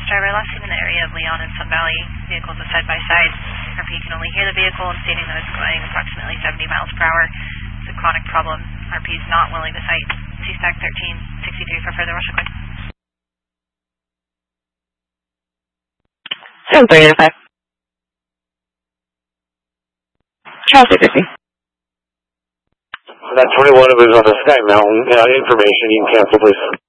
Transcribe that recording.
driver, last seen in the area of Leon and Sun Valley. Vehicles are side by side. RP can only hear the vehicle and stating that it's going approximately 70 miles per hour. It's a chronic problem. RP is not willing to cite. CSTAC 1363 for further rush request. 7395. Charles 250. That 21 is on the Sky Mountain information. You can cancel, please.